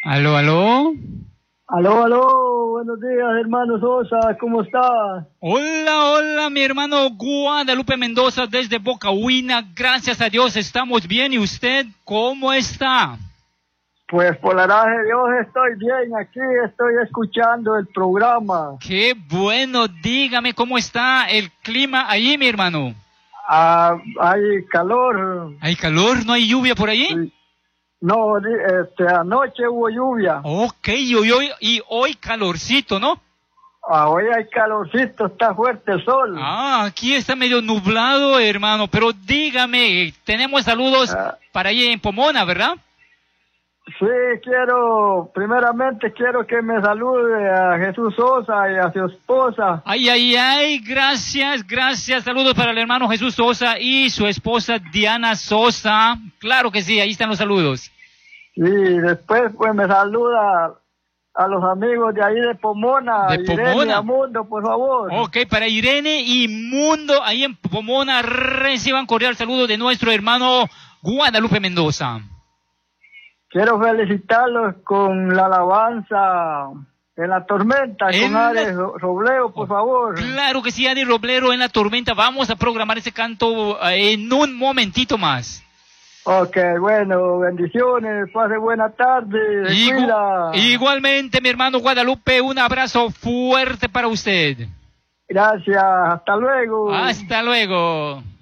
Aló, aló. Aló, aló, buenos días, hermano Sosa, ¿cómo está? Hola, hola, mi hermano Guadalupe Mendoza desde Boca Huina. Gracias a Dios, estamos bien. ¿Y usted cómo está? Pues por la gracia de Dios estoy bien, aquí estoy escuchando el programa. Qué bueno, dígame cómo está el clima ahí, mi hermano. Hay calor. ¿Hay calor? ¿No hay lluvia por ahí? No, anoche hubo lluvia. Ok, y hoy calorcito, ¿no? Hoy hay calorcito, está fuerte el sol. Aquí está medio nublado, hermano, pero dígame, tenemos saludos para allí en Pomona, ¿verdad? Sí, primeramente quiero que me salude a Jesús Sosa y a su esposa. Ay, gracias, saludos para el hermano Jesús Sosa y su esposa Diana Sosa. Claro que sí, ahí están los saludos. Y después pues me saluda a los amigos de ahí de Pomona, Irene y Mundo, por favor. Ok, para Irene y Mundo, ahí en Pomona, reciban cordial saludo de nuestro hermano Guadalupe Mendoza. Quiero felicitarlos con la alabanza en la tormenta, con Ari Roblero, por favor. Claro que sí, Ari Roblero en la tormenta. Vamos a programar ese canto en un momentito más. Ok, bueno, bendiciones, pase buena tarde, Igualmente, mi hermano Guadalupe, un abrazo fuerte para usted. Gracias, hasta luego. Hasta luego.